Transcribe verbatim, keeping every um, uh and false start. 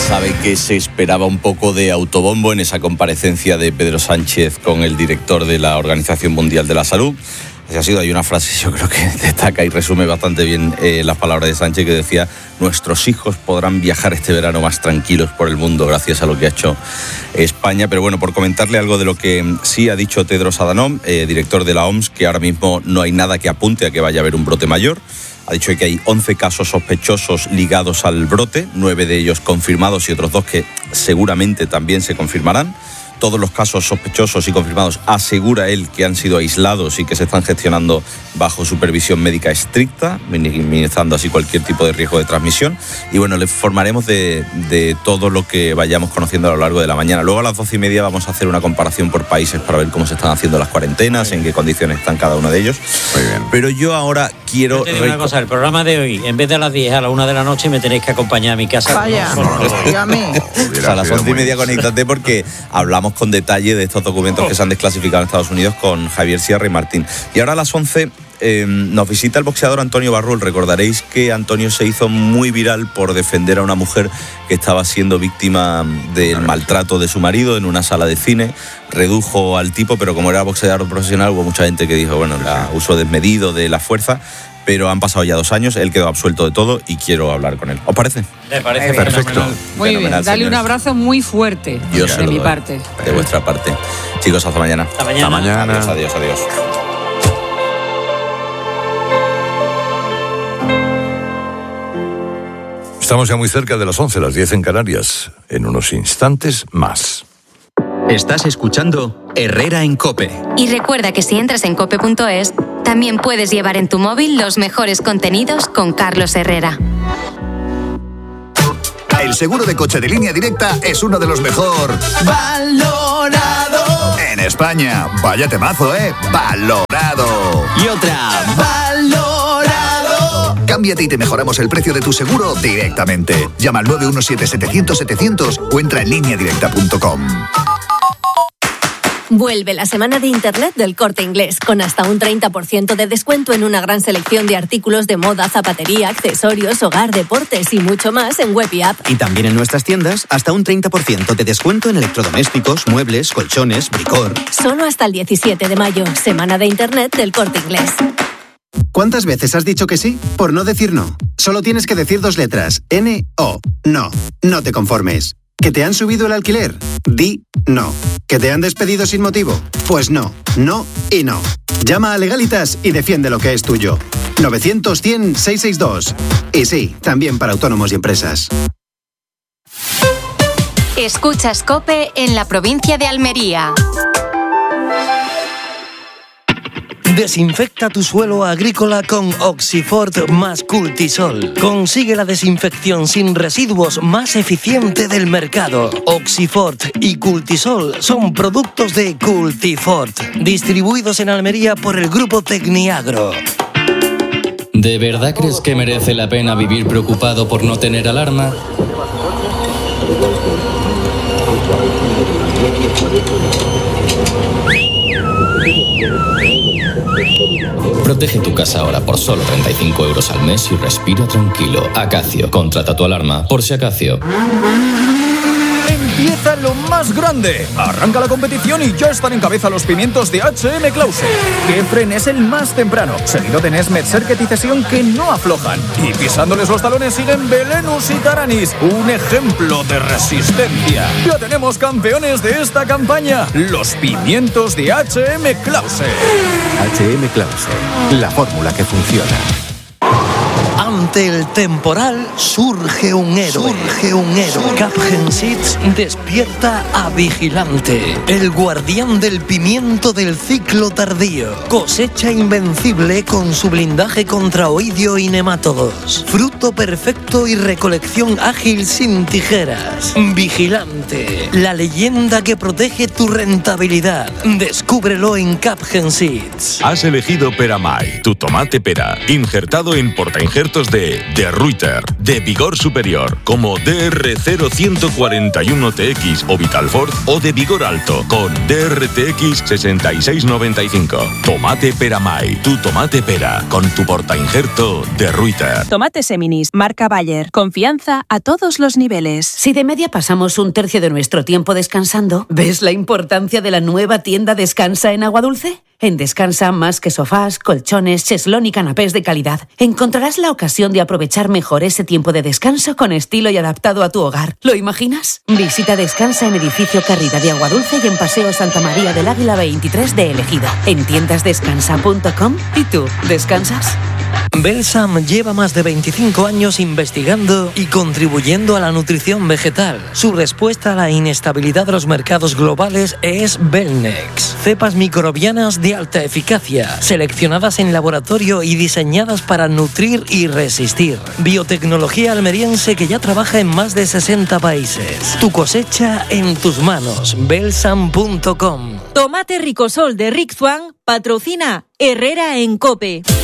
Sabe que se esperaba un poco de autobombo en esa comparecencia de Pedro Sánchez con el director de la Organización Mundial de la Salud. Así ha sido, hay una frase, yo creo que destaca y resume bastante bien eh, las palabras de Sánchez, que decía: nuestros hijos podrán viajar este verano más tranquilos por el mundo gracias a lo que ha hecho España. Pero bueno, por comentarle algo de lo que sí ha dicho Tedros Adhanom, eh, director de la O M S, que ahora mismo no hay nada que apunte a que vaya a haber un brote mayor. Ha dicho que hay once casos sospechosos ligados al brote, nueve de ellos confirmados y otros dos que seguramente también se confirmarán. Todos los casos sospechosos y confirmados, asegura él, que han sido aislados y que se están gestionando bajo supervisión médica estricta, minimizando así cualquier tipo de riesgo de transmisión. Y bueno, le informaremos de, de todo lo que vayamos conociendo a lo largo de la mañana. Luego a las doce y media vamos a hacer una comparación por países para ver cómo se están haciendo las cuarentenas, en qué condiciones están cada uno de ellos. Muy bien. Pero yo ahora quiero... Yo te digo una cosa, el programa de hoy, en vez de a las diez, a la una de la noche, me tenéis que acompañar a mi casa. Vaya, no, y a mí. O sea, a las once y media conéctate, porque hablamos con detalle de estos documentos que se han desclasificado en Estados Unidos con Javier Sierra y Martín. Y ahora a las once eh, nos visita el boxeador Antonio Barrul. Recordaréis que Antonio se hizo muy viral por defender a una mujer que estaba siendo víctima del maltrato de su marido en una sala de cine. Redujo al tipo, pero como era boxeador profesional, hubo mucha gente que dijo, bueno, la uso desmedido de la fuerza. Pero han pasado ya dos años, él quedó absuelto de todo y quiero hablar con él. ¿Os parece? Me parece perfecto. fenomenal. Muy bien, Fenomenal, dale un señores. abrazo muy fuerte Yo se de lo mi doy, parte. de vuestra parte. Chicos, hasta mañana. Hasta mañana. Hasta mañana. Adiós, adiós, adiós. Estamos ya muy cerca de las once, las diez en Canarias. En unos instantes más. Estás escuchando Herrera en COPE. Y recuerda que si entras en cope punto es, también puedes llevar en tu móvil los mejores contenidos con Carlos Herrera. El seguro de coche de Línea Directa es uno de los mejor valorado en España. Vaya temazo, ¿eh? Valorado. Y otra, valorado. Cámbiate y te mejoramos el precio de tu seguro directamente. Llama al nueve uno siete, setecientos, setecientos o entra en línea directa punto com. Vuelve la semana de Internet del Corte Inglés, con hasta un treinta por ciento de descuento en una gran selección de artículos de moda, zapatería, accesorios, hogar, deportes y mucho más en web y app. Y también en nuestras tiendas, hasta un treinta por ciento de descuento en electrodomésticos, muebles, colchones, bricor. Solo hasta el diecisiete de mayo, semana de Internet del Corte Inglés. ¿Cuántas veces has dicho que sí por no decir no? Solo tienes que decir dos letras, N O. No, no te conformes. ¿Que te han subido el alquiler? Di no. ¿Que te han despedido sin motivo? Pues no, no y no. Llama a Legalitas y defiende lo que es tuyo. novecientos, cien, seiscientos sesenta y dos. Y sí, también para autónomos y empresas. Escuchas COPE en la provincia de Almería. Desinfecta tu suelo agrícola con Oxifort más Cultisol. Consigue la desinfección sin residuos más eficiente del mercado. Oxifort y Cultisol son productos de Cultifort, distribuidos en Almería por el grupo Tecniagro. ¿De verdad crees que merece la pena vivir preocupado por no tener alarma? Protege tu casa ahora por solo treinta y cinco euros al mes y respira tranquilo. Acacio, contrata tu alarma por si acacio. Empieza lo más grande. Arranca la competición y ya están en cabeza los pimientos de H M Clause. Gefren es el más temprano, seguido de Nesmet, Serket y Cesión, que no aflojan. Y pisándoles los talones siguen Belenus y Taranis, un ejemplo de resistencia. Ya tenemos campeones de esta campaña, los pimientos de H M Clause. H M Clause, la fórmula que funciona. Ante el temporal surge un héroe. Surge un héroe. Capgen Seeds despierta a Vigilante, el guardián del pimiento del ciclo tardío. Cosecha invencible con su blindaje contra oidio y nemátodos. Fruto perfecto y recolección ágil sin tijeras. Vigilante, la leyenda que protege tu rentabilidad. Descúbrelo en Capgen Seeds. Has elegido Peramay, tu tomate pera, injertado en portainjertos productos de De Ruyter, de vigor superior, como D R cero uno cuatro uno T X o Vitalfort, o de vigor alto, con D R T X sesenta y seis noventa y cinco. Tomate Peramay, tu tomate pera, con tu portainjerto De Ruyter. Tomate Seminis, marca Bayer. Confianza a todos los niveles. Si de media pasamos un tercio de nuestro tiempo descansando, ¿ves la importancia de la nueva tienda Descansa en Aguadulce? En Descansa, más que sofás, colchones, cheslón y canapés de calidad, encontrarás la ocasión de aprovechar mejor ese tiempo de descanso con estilo y adaptado a tu hogar. ¿Lo imaginas? Visita Descansa en Edificio Carrida de Aguadulce y en Paseo Santa María del Águila veintitrés de El Ejido. En tiendas descansa punto com. ¿Y tú, descansas? Belsam lleva más de veinticinco años investigando y contribuyendo a la nutrición vegetal. Su respuesta a la inestabilidad de los mercados globales es Belnex. Cepas microbianas de alta eficacia, seleccionadas en laboratorio y diseñadas para nutrir y resistir. Biotecnología almeriense que ya trabaja en más de sesenta países. Tu cosecha en tus manos. Belsam punto com. Tomate Ricosol de Rick Swan patrocina Herrera en COPE.